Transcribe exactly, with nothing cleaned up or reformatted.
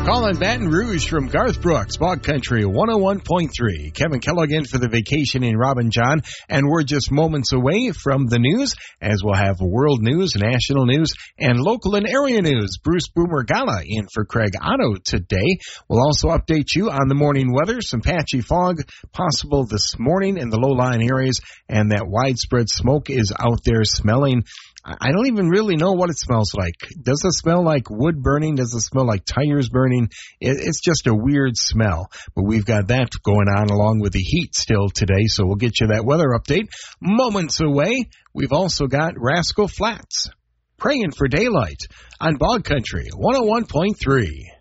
Calling Baton Rouge from Garth Brooks, Bog Country one oh one point three. Kevin Kellogg in for the Vacationing Robin John, and we're just moments away from the news, as we'll have world news, national news, and local and area news. Bruce Boomer Gala in for Craig Otto today. We'll also update you on the morning weather, some patchy fog possible this morning in the low-lying areas, and that widespread smoke is out there smelling. I don't even really know what it smells like. Does it smell like wood burning? Does it smell like tires burning? It's just a weird smell. But we've got that going on along with the heat still today, so we'll get you that weather update moments away. We've also got Rascal Flats, Praying for Daylight on Bog Country one oh one point three.